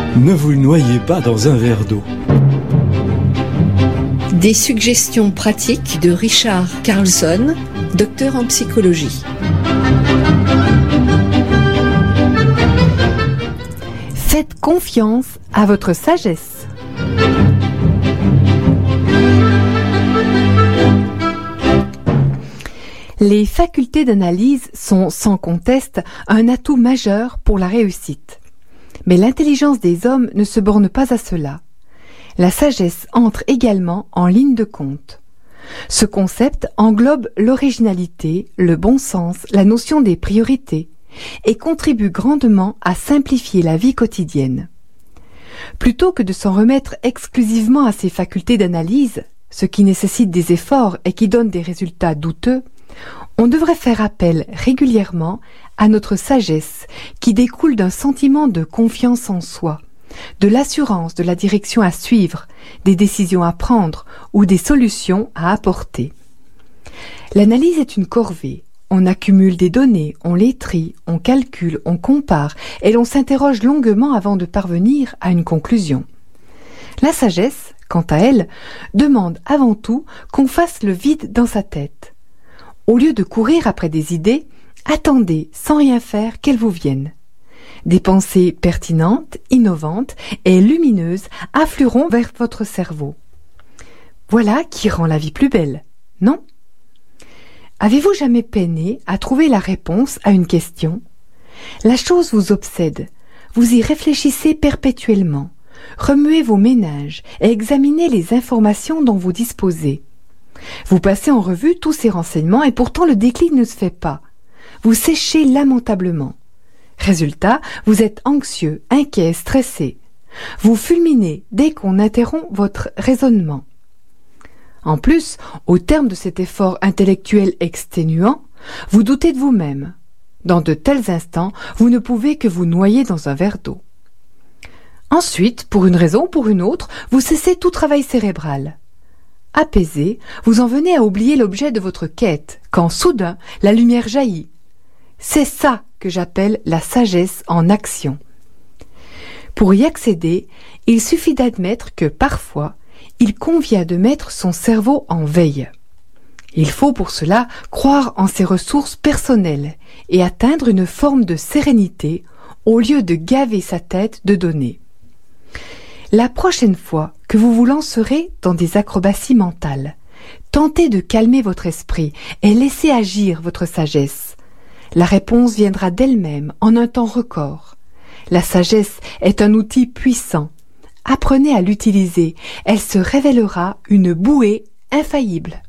Ne vous noyez pas dans un verre d'eau. Des suggestions pratiques de Richard Carlson, docteur en psychologie. Faites confiance à votre sagesse. Les facultés d'analyse sont sans conteste un atout majeur pour la réussite. Mais l'intelligence des hommes ne se borne pas à cela. La sagesse entre également en ligne de compte. Ce concept englobe l'originalité, le bon sens, la notion des priorités et contribue grandement à simplifier la vie quotidienne. Plutôt que de s'en remettre exclusivement à ces facultés d'analyse, ce qui nécessite des efforts et qui donne des résultats douteux, on devrait faire appel régulièrement à notre sagesse qui découle d'un sentiment de confiance en soi, de l'assurance de la direction à suivre, des décisions à prendre ou des solutions à apporter. L'analyse est une corvée. On accumule des données, on les trie, on calcule, on compare et l'on s'interroge longuement avant de parvenir à une conclusion. La sagesse, quant à elle, demande avant tout qu'on fasse le vide dans sa tête. Au lieu de courir après des idées, attendez sans rien faire qu'elles vous viennent. Des pensées pertinentes, innovantes et lumineuses afflueront vers votre cerveau. Voilà qui rend la vie plus belle, non ? Avez-vous jamais peiné à trouver la réponse à une question ? La chose vous obsède, vous y réfléchissez perpétuellement, remuez vos méninges et examinez les informations dont vous disposez. Vous passez en revue tous ces renseignements et pourtant le déclic ne se fait pas. Vous séchez lamentablement. Résultat, vous êtes anxieux, inquiet, stressé. Vous fulminez dès qu'on interrompt votre raisonnement. En plus, au terme de cet effort intellectuel exténuant, vous doutez de vous-même. Dans de tels instants, vous ne pouvez que vous noyer dans un verre d'eau. Ensuite, pour une raison ou pour une autre, vous cessez tout travail cérébral. Apaisé, vous en venez à oublier l'objet de votre quête, quand soudain, la lumière jaillit. C'est ça que j'appelle la sagesse en action. Pour y accéder, il suffit d'admettre que parfois, il convient de mettre son cerveau en veille. Il faut pour cela croire en ses ressources personnelles et atteindre une forme de sérénité au lieu de gaver sa tête de données. La prochaine fois que vous vous lancerez dans des acrobaties mentales, tentez de calmer votre esprit et laissez agir votre sagesse. La réponse viendra d'elle-même en un temps record. La sagesse est un outil puissant. Apprenez à l'utiliser. Elle se révélera une bouée infaillible.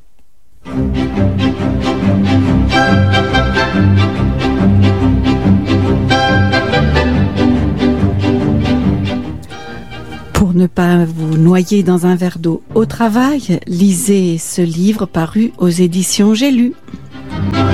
Pour ne pas vous noyer dans un verre d'eau au travail, lisez ce livre paru aux éditions J'ai lu.